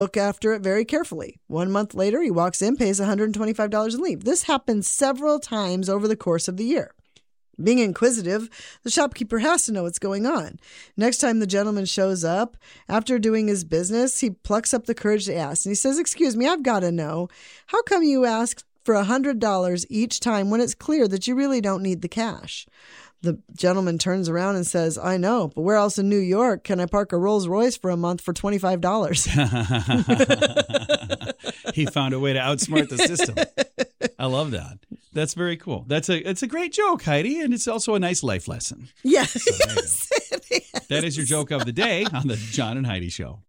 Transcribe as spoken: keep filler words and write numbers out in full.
look after it very carefully. One month later, he walks in, pays one hundred twenty-five dollars and leaves. This happens several times over the course of the year. Being inquisitive, the shopkeeper has to know what's going on. Next time the gentleman shows up, after doing his business, he plucks up the courage to ask. And he says, excuse me, I've got to know, how come you ask for one hundred dollars each time when it's clear that you really don't need the cash? The gentleman turns around and says, I know, but where else in New York can I park a Rolls Royce for a month for twenty-five dollars? He found a way to outsmart the system. I love that. That's very cool. That's a it's a great joke, Heidi, and it's also a nice life lesson. Yes, So yes it is. That is your joke of the day on the John and Heidi Show.